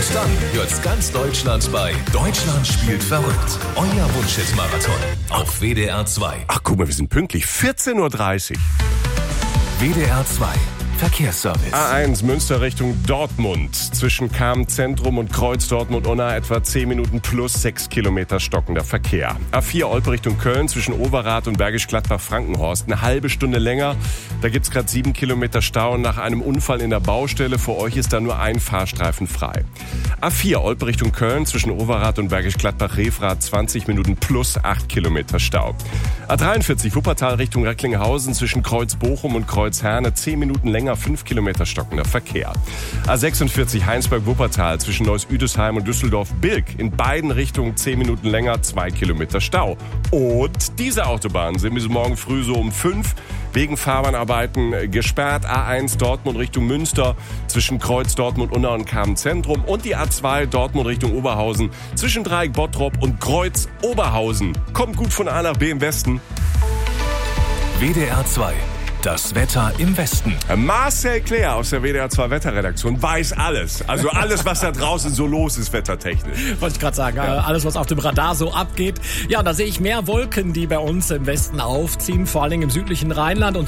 Bis dann hört's ganz Deutschland bei Deutschland spielt verrückt. Euer Wunschhit-Marathon auf WDR 2. Ach, guck mal, wir sind pünktlich. 14.30 Uhr. WDR 2 Verkehrsservice. A1 Münster Richtung Dortmund. Zwischen Cham-Zentrum und Kreuz Dortmund-Unna etwa 10 Minuten plus 6 Kilometer stockender Verkehr. A4 Olpe Richtung Köln zwischen Overath und Bergisch Gladbach-Frankenhorst. Eine halbe Stunde länger. Da gibt's gerade 7 Kilometer Stau nach einem Unfall in der Baustelle. Vor euch ist da nur ein Fahrstreifen frei. A4 Olpe Richtung Köln zwischen Overath und Bergisch Gladbach-Refrath 20 Minuten plus 8 Kilometer Stau. A43 Wuppertal Richtung Recklinghausen zwischen Kreuz Bochum und Kreuz Herne 10 Minuten länger, 5 Kilometer stockender Verkehr. A46 Heinsberg-Wuppertal zwischen Neuss-Üdesheim und Düsseldorf-Bilk in beiden Richtungen 10 Minuten länger, 2 Kilometer Stau. Und diese Autobahnen sind bis morgen früh so um 5 wegen Fahrbahnarbeiten gesperrt. A1 Dortmund Richtung Münster zwischen Kreuz Dortmund-Unna und Cham-Zentrum und die A2 Dortmund Richtung Oberhausen zwischen Dreieck Bottrop und Kreuz Oberhausen. Kommt gut von A nach B im Westen. WDR 2. Das Wetter im Westen. Marcel Claire aus der WDR 2 Wetterredaktion weiß alles. Also alles, was da draußen so los ist, wettertechnisch. Wollte ich gerade sagen, alles, was auf dem Radar so abgeht. Ja, da sehe ich mehr Wolken, die bei uns im Westen aufziehen, vor allen Dingen im südlichen Rheinland. Und